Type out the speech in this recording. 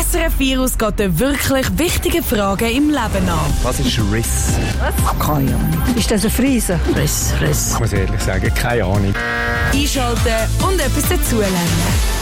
SRF Virus geht den wirklich wichtigen Fragen im Leben nach. Was ist Riss? Keine Ahnung. Ist das ein Friese? Riss. Ich muss ehrlich sagen, keine Ahnung. Einschalten und etwas dazulernen.